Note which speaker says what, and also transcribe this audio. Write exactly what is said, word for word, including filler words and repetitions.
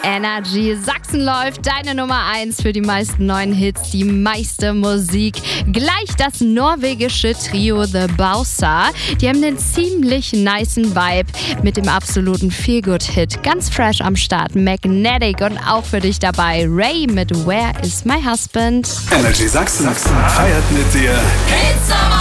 Speaker 1: Energy Sachsen läuft, deine Nummer eins für die meisten neuen Hits, die meiste Musik. Gleich das norwegische Trio The Bowser. Die haben einen ziemlich nicen Vibe mit dem absoluten Feelgood-Hit. Ganz fresh am Start, Magnetic und auch für dich dabei Ray mit Where is my husband?
Speaker 2: Energy Sachsen feiert mit dir.